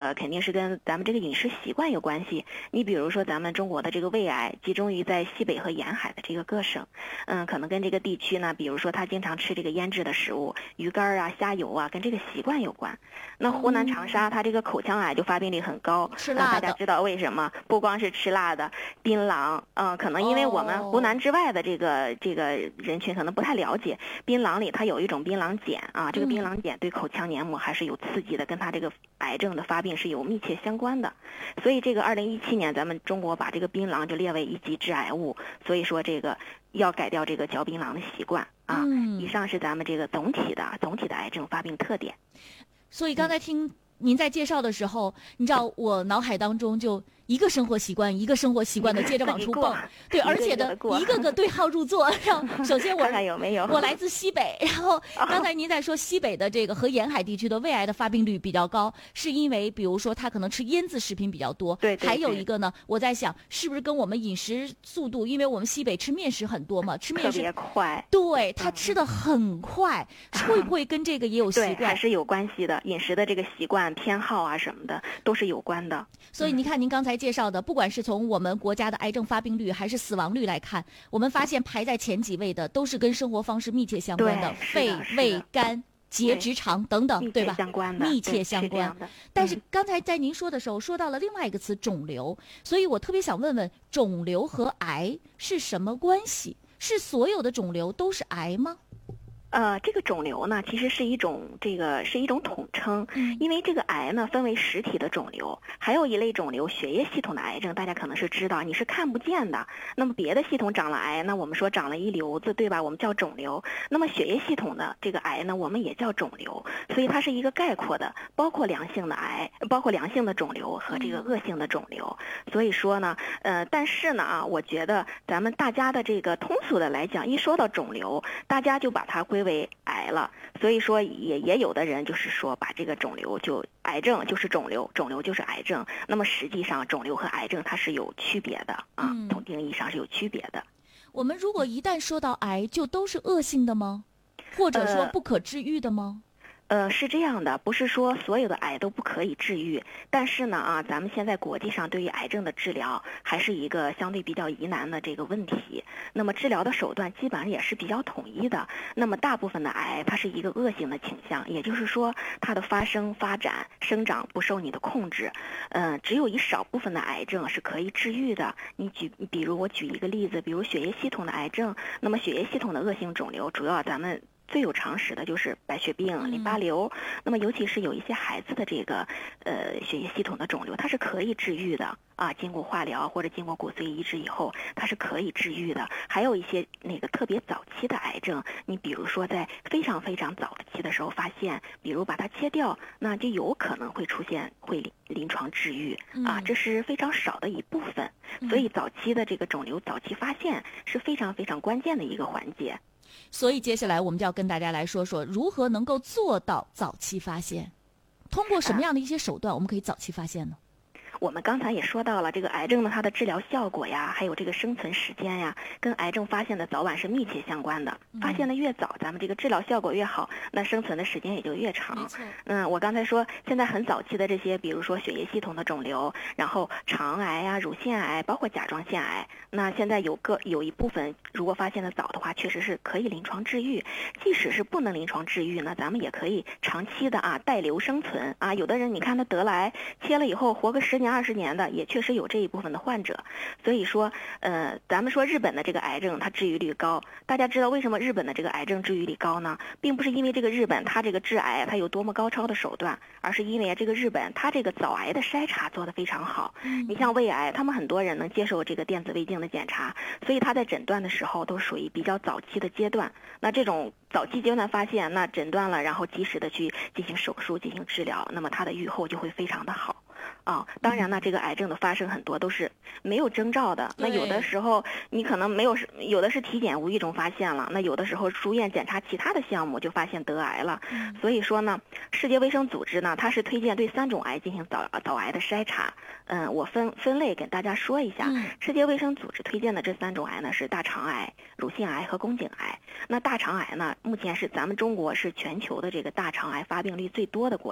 的肯定是跟咱们这个饮食习惯有关系。你比如说咱们中国的这个胃癌集中于在西北和沿海的这个各省，可能跟这个地区呢，比如说他经常吃这个腌制的食物，鱼干啊、虾油啊，跟这个习惯有关。那湖南长沙它这个口腔癌就发病率很高， 吃辣的， 大家知道为什么？不光是吃辣的，槟榔，可能因为我们湖南之外的这个人群可能不太了解，槟榔里它有一种槟榔碱啊，这个槟榔碱对口腔黏膜还是有刺激的，跟它这个癌症的发病是有密切相关的。所以这个2017年咱们中国把这个槟榔就列为1级致癌物，所以说这个要改掉这个嚼槟榔的习惯啊。以上是咱们这个总体的癌症发病特点。 所以刚才听您在介绍的时候，你知道我脑海当中就一个生活习惯一个生活习惯的接着往出蹦，对，而且的一个个对号入座。首先我看看有没有， 我来自西北，然后刚才您在说西北的这个和沿海地区的胃癌的发病率比较高，是因为比如说他可能吃腌制食品比较多， 对， 还有一个呢，我在想是不是跟我们饮食速度，因为我们西北吃面食很多嘛，吃面食特别快， 对，他吃的很快，会不会跟这个也有习惯？ 对，还是有关系的，饮食的这个习惯偏好啊什么的都是有关的。 所以你看您刚才介绍的，不管是从我们国家的癌症发病率还是死亡率来看，我们发现排在前几位的都是跟生活方式密切相关的，肺、胃、肝、结直肠等等，对吧？密切相关。但是刚才在您说的时候说到了另外一个词肿瘤，所以我特别想问问，肿瘤和癌是什么关系？是所有的肿瘤都是癌吗？ 这个肿瘤呢，其实是一种统称，因为这个癌呢分为实体的肿瘤，还有一类肿瘤血液系统的癌症，大家可能是知道，你是看不见的。那么别的系统长了癌，那我们说长了一瘤子，对吧？我们叫肿瘤。那么血液系统的这个癌呢，我们也叫肿瘤，所以它是一个概括的，包括良性的癌，包括良性的肿瘤和这个恶性的肿瘤。所以说呢，但是呢我觉得咱们大家的这个通俗的来讲，一说到肿瘤，大家就把它归为癌了，所以说也有的人就是说把这个肿瘤就癌症就是肿瘤，肿瘤就是癌症。那么实际上肿瘤和癌症它是有区别的啊，从定义上是有区别的。 我们如果一旦说到癌，就都是恶性的吗？或者说不可治愈的吗？ 是这样的，不是说所有的癌都不可以治愈，但是呢咱们现在国际上对于癌症的治疗还是一个相对比较疑难的这个问题。那么治疗的手段基本上也是比较统一的。那么大部分的癌它是一个恶性的倾向，也就是说它的发生、发展、生长不受你的控制。只有一少部分的癌症是可以治愈的。比如我举一个例子，比如血液系统的癌症，那么血液系统的恶性肿瘤主要咱们最有常识的就是白血病、淋巴瘤。那么尤其是有一些孩子的这个血液系统的肿瘤，它是可以治愈的啊，经过化疗或者经过骨髓移植以后，它是可以治愈的。还有一些那个特别早期的癌症，你比如说在非常非常早期的时候发现，比如把它切掉，那就有可能会出现临床治愈啊，这是非常少的一部分。所以早期的这个肿瘤早期发现是非常非常关键的一个环节。 所以接下来我们就要跟大家来说说如何能够做到早期发现，通过什么样的一些手段我们可以早期发现呢？ 我们刚才也说到了，这个癌症呢，它的治疗效果呀，还有这个生存时间呀，跟癌症发现的早晚是密切相关的。发现的越早，咱们这个治疗效果越好，那生存的时间也就越长。我刚才说，现在很早期的这些，比如说血液系统的肿瘤，然后肠癌呀、乳腺癌，包括甲状腺癌，那现在有一部分，如果发现的早的话，确实是可以临床治愈。即使是不能临床治愈呢，咱们也可以长期的带瘤生存啊。有的人你看他得了癌，切了以后活个10年20年的，也确实有这一部分的患者。所以说咱们说日本的这个癌症它治愈率高，大家知道为什么日本的这个癌症治愈率高呢？并不是因为这个日本它这个治癌它有多么高超的手段，而是因为这个日本它这个早癌的筛查做得非常好。你像胃癌，他们很多人能接受这个电子胃镜的检查，所以他在诊断的时候都属于比较早期的阶段。那这种早期阶段发现，那诊断了，然后及时的去进行手术进行治疗，那么它的预后就会非常的好。当然呢，这个癌症的发生很多都是没有征兆的。那有的时候你可能有的是体检无意中发现了，那有的时候住院检查其他的项目就发现得癌了。所以说呢，世界卫生组织呢，它是推荐对3种癌进行早癌的筛查。我分类给大家说一下。世界卫生组织推荐的这3种癌呢是大肠癌、乳腺癌和宫颈癌。那大肠癌呢，目前是咱们中国是全球的这个大肠癌发病率最多的国家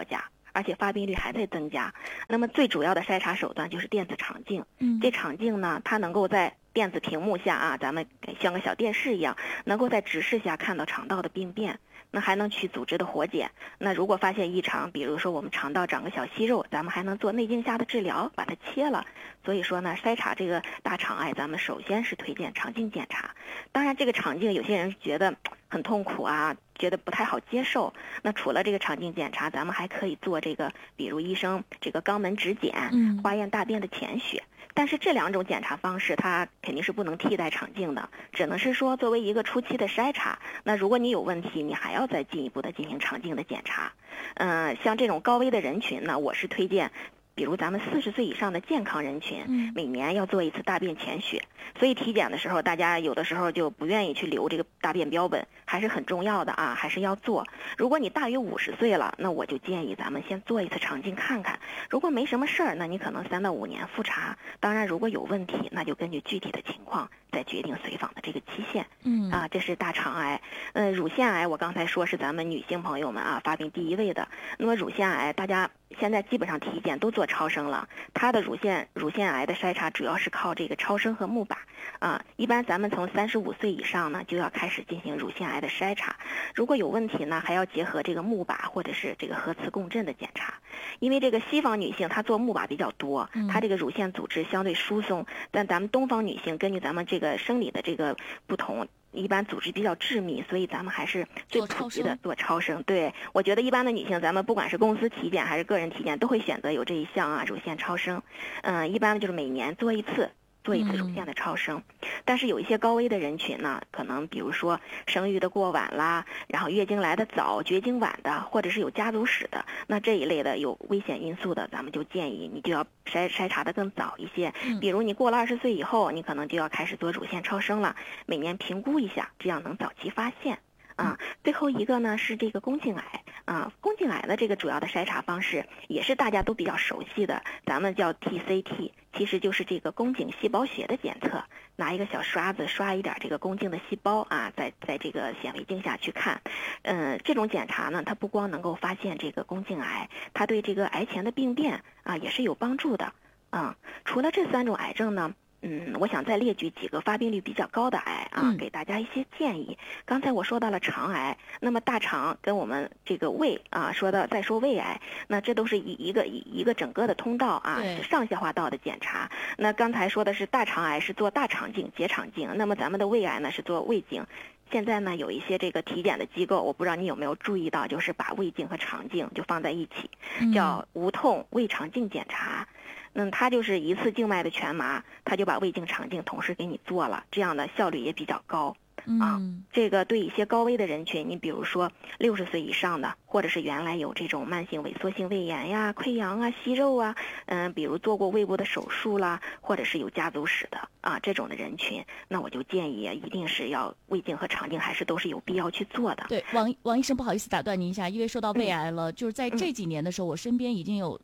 而且发病率还在增加。那么最主要的筛查手段就是电子肠镜。这肠镜呢，它能够在电子屏幕下啊，咱们像个小电视一样，能够在直视下看到肠道的病变，那还能取组织的活检。那如果发现异常，比如说我们肠道长个小息肉，咱们还能做内镜下的治疗，把它切了。所以说呢，筛查这个大肠癌，咱们首先是推荐肠镜检查。当然，这个肠镜有些人觉得很痛苦啊，觉得不太好接受。那除了这个肠镜检查，咱们还可以做这个，比如医生这个肛门指检，化验大便的潜血。但是这2种检查方式，它肯定是不能替代肠镜的，只能是说作为一个初期的筛查。那如果你有问题，你还要再进一步的进行肠镜的检查。像这种高危的人群呢，我是推荐，比如咱们40岁以上的健康人群，每年要做一次大便潜血。所以体检的时候，大家有的时候就不愿意去留这个大便标本，还是很重要的啊，还是要做。如果你大于50岁了，那我就建议咱们先做一次肠镜看看。如果没什么事儿，那你可能3到5年复查。当然，如果有问题，那就根据具体的情况再决定随访的这个期限。这是大肠癌。乳腺癌我刚才说是咱们女性朋友们啊发病第1位的。那么乳腺癌大家现在基本上体检都做超声了，它的乳腺癌的筛查主要是靠这个超声和钼靶一般咱们从35岁以上呢就要开始进行乳腺癌的筛查，如果有问题呢还要结合这个钼靶或者是这个核磁共振的检查。因为这个西方女性她做钼靶比较多，她这个乳腺组织相对疏松，但咱们东方女性根据咱们这个生理的这个不同，一般组织比较致密，所以咱们还是最普及的做超声。对，我觉得一般的女性，咱们不管是公司体检还是个人体检，都会选择有这一项乳腺超声。一般就是每年做一次乳腺的超声。但是有一些高危的人群呢，可能比如说生育的过晚啦，然后月经来的早，绝经晚的，或者是有家族史的，那这一类的有危险因素的，咱们就建议你就要筛查的更早一些。比如你过了20岁以后，你可能就要开始做乳腺超声了，每年评估一下，这样能早期发现。最后一个呢是这个宫颈癌宫颈癌的这个主要的筛查方式也是大家都比较熟悉的，咱们叫 TCT， 其实就是这个宫颈细胞学的检测，拿一个小刷子刷一点这个宫颈的细胞在这个显微镜下去看。这种检查呢，它不光能够发现这个宫颈癌，它对这个癌前的病变也是有帮助的。除了这3种癌症呢，我想再列举几个发病率比较高的癌给大家一些建议。刚才我说到了肠癌，那么大肠跟我们这个胃再说胃癌，那这都是一个整个的通道是上下化道的检查。那刚才说的是大肠癌是做大肠镜结肠镜，那么咱们的胃癌呢是做胃镜。现在呢有一些这个体检的机构，我不知道你有没有注意到，就是把胃镜和肠镜就放在一起，叫无痛胃肠镜检查。它就是一次静脉的全麻，它就把胃镜肠镜同时给你做了，这样的效率也比较高。这个对一些高危的人群，你比如说60岁以上的，或者是原来有这种慢性萎缩性胃炎呀、溃疡息肉比如做过胃部的手术啦，或者是有家族史的这种的人群，那我就建议一定是要胃镜和肠镜还是都是有必要去做的。 对，王医生，不好意思打断您一下，因为说到胃癌了，就是在这几年的时候，我身边已经有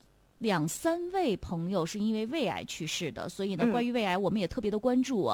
2-3位朋友是因为胃癌去世的，所以呢，关于胃癌我们也特别的关注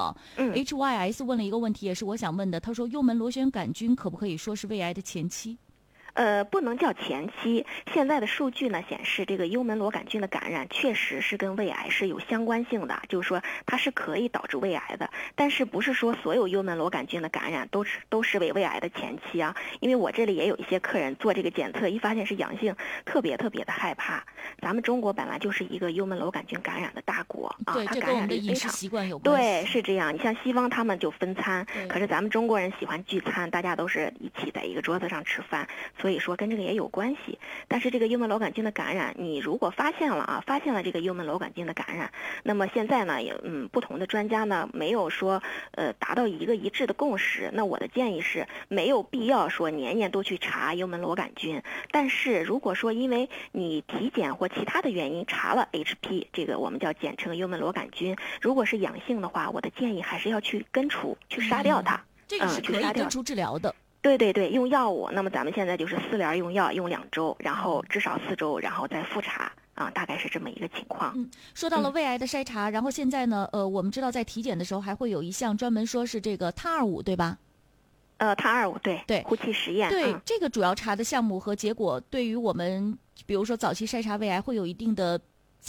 HYS 问了一个问题，也是我想问的，他说幽门螺旋杆菌可不可以说是胃癌的前期？ 不能叫前期。现在的数据呢显示，这个幽门螺杆菌的感染确实是跟胃癌是有相关性的，就是说它是可以导致胃癌的。但是不是说所有幽门螺杆菌的感染都视为胃癌的前期因为我这里也有一些客人做这个检测，一发现是阳性，特别的害怕。咱们中国本来就是一个幽门螺杆菌感染的大国对， 它这跟我们的饮食习惯有关系。 对，是这样。你像西方他们就分餐，可是咱们中国人喜欢聚餐，大家都是一起在一个桌子上吃饭，所以说跟这个也有关系。但是这个幽门螺杆菌的感染，你如果发现了这个幽门螺杆菌的感染，那么现在呢也不同的专家呢没有说达到一个一致的共识。那我的建议是没有必要说年年都去查幽门螺杆菌，但是如果说因为你体检或其他的原因查了 HP， 这个我们叫简称幽门螺杆菌，如果是阳性的话，我的建议还是要去根除，去杀掉它。 这个是可以根除治疗的。 对，用药物。那么咱们现在就是4联用药，用2周，然后至少4周，然后再复查大概是这么一个情况。 说到了胃癌的筛查，然后现在呢我们知道在体检的时候还会有一项专门说是这个碳25，对吧？ 碳25对呼气实验。 对，这个主要查的项目和结果，对于我们比如说早期筛查胃癌会有一定的